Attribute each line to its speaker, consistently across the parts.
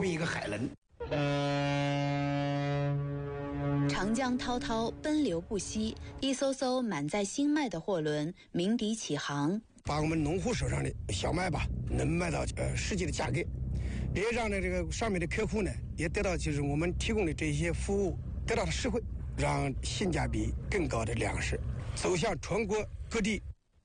Speaker 1: 比一个海人。
Speaker 2: 长江滔滔，奔流不息，一艘艘满载新麦的货轮鸣笛起航，
Speaker 1: 把我们农户手上的小麦吧，能卖到实际的价格，也让这个上面的客户呢，也得到就是我们提供的这些服务得到了实惠，让性价比更高的粮食走向全国各地。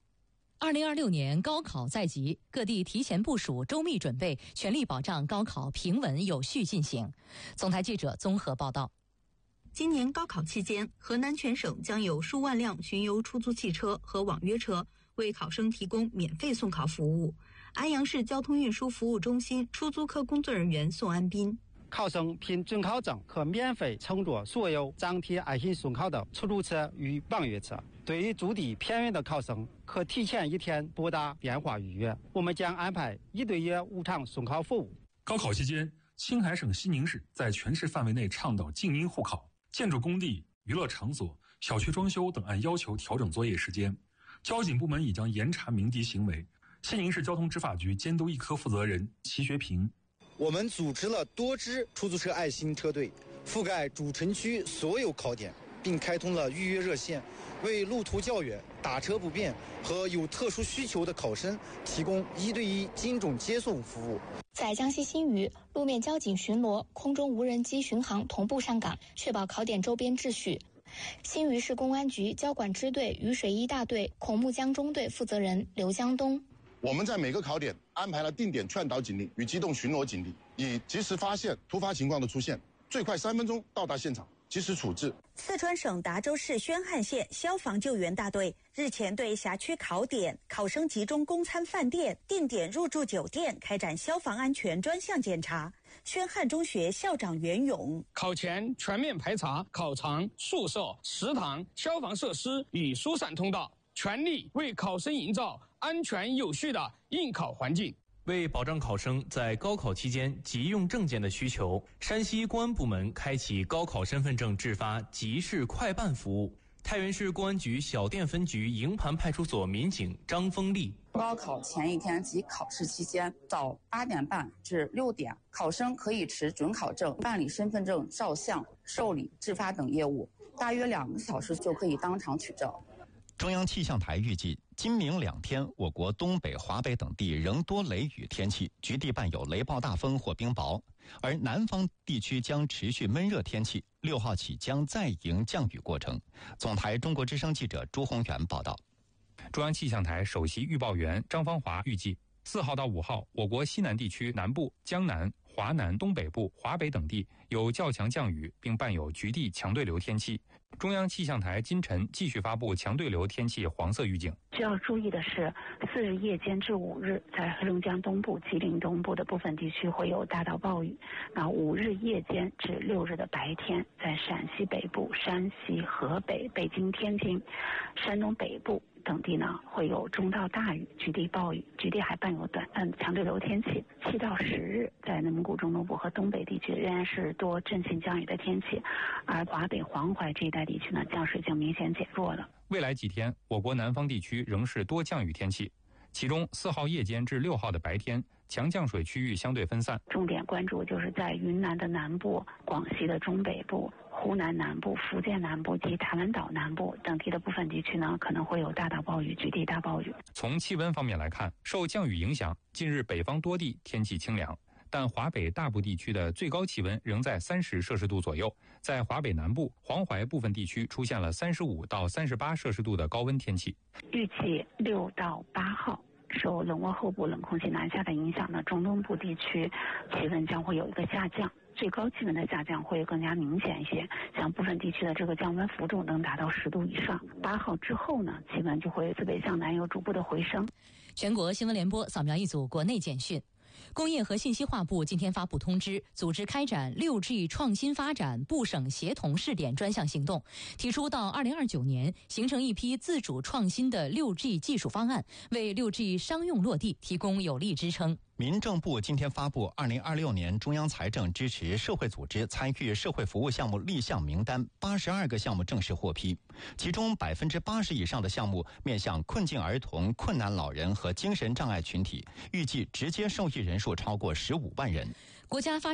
Speaker 3: 2026年高考在即，各地提前部署、周密准备，全力保障高考平稳有序进行。总台记者综合报道。
Speaker 4: 今年高考期间，河南全省将有数万辆巡游出租汽车和网约车为考生提供免费送考服务。安阳市交通运输服务中心出租科工作人员宋安斌：
Speaker 5: 考生凭准考证可免费乘坐所有张贴爱心送考的出租车与网约车。对于住地偏远的考生，可提前1天拨打电话预约，我们将安排1对1无偿送考服务。
Speaker 6: 高考期间，青海省西宁市在全市范围内倡导静音护考，建筑工地、娱乐场所、小区装修等按要求调整作业时间。交警部门已将严查鸣笛行为。西宁市交通执法局监督一科负责人齐学平：
Speaker 7: 我们组织了多支出租车爱心车队，覆盖主城区所有考点，并开通了预约热线，为路途较远、打车不便和有特殊需求的考生提供1对1精准接送服务。
Speaker 8: 在江西新余，路面交警巡逻、空中无人机巡航同步上岗，确保考点周边秩序。新余市公安局交管支队渝水一大队孔目江中队负责人刘江东：
Speaker 9: 我们在每个考点安排了定点劝导警力与机动巡逻警力，以及时发现突发情况的出现，最快3分钟到达现场，及时处置。
Speaker 10: 四川省达州市宣汉县消防救援大队日前对辖区考点、考生集中供餐饭店、定点入住酒店开展消防安全专项检查。宣汉中学校长袁勇：
Speaker 11: 考前全面排查考场、宿舍、食堂、消防设施与疏散通道，全力为考生营造安全有序的应考环境。
Speaker 12: 为保障考生在高考期间急用证件的需求，山西公安部门开启高考身份证制发即时快办服务。太原市公安局小店分局营盘派出所民警张峰丽：
Speaker 13: 高考前一天及考试期间，早8点半至6点，考生可以持准考证办理身份证照相、受理、制发等业务，大约2个小时就可以当场取证。
Speaker 14: 中央气象台预计，今明2天，我国东北、华北等地仍多雷雨天气，局地伴有雷暴大风或冰雹，而南方地区将持续闷热天气，6号起将再迎降雨过程。总台中国之声记者朱宏元报道。
Speaker 15: 中央气象台首席预报员张芳华预计，4号到5号，我国西南地区南部、江南、华南、东北部、华北等地有较强降雨，并伴有局地强对流天气。中央气象台今晨继续发布强对流天气黄色预警。
Speaker 16: 需要注意的是，4日夜间至5日，在黑龙江东部、吉林东部的部分地区会有大到暴雨。那5日夜间至6日的白天，在陕西北部、山西、河北、北京、天津、山东北部等地呢，会有中到大雨、局地暴雨，局地还伴有短暂强对流天气。7到10日，在内蒙古中东部和东北地区仍然是多阵性降雨的天气，而华北、黄淮这一带地区呢，降水已经明显减弱了。
Speaker 15: 未来几天，我国南方地区仍是多降雨天气，其中4号夜间至6号的白天，强降水区域相对分散。
Speaker 16: 重点关注就是在云南的南部、广西的中北部、湖南南部、福建南部及台湾岛南部等地的部分地区呢，可能会有大到暴雨、局地大暴雨。
Speaker 15: 从气温方面来看，受降雨影响，近日北方多地天气清凉，但华北大部地区的最高气温仍在30摄氏度左右，在华北南部、黄淮部分地区出现了35到38摄氏度的高温天气。
Speaker 16: 预计6到8号，受冷涡后部冷空气南下的影响呢，中东部地区气温将会有一个下降，最高气温的下降会更加明显一些，像部分地区的这个降温幅度能达到10度以上。8号之后呢，气温就会自北向南有逐步的回升。
Speaker 3: 全国新闻联播扫描一组国内简讯。工业和信息化部今天发布通知，组织开展 6G 创新发展部省协同试点专项行动，提出到2029年形成一批自主创新的 6G 技术方案，为 6G 商用落地提供有力支撑。
Speaker 14: 民政部今天发布2026年中央财政支持社会组织参与社会服务项目立项名单，82个项目正式获批，其中80%以上的项目面向困境儿童、困难老人和精神障碍群体，预计直接受益人数超过15万人。
Speaker 3: 国家发展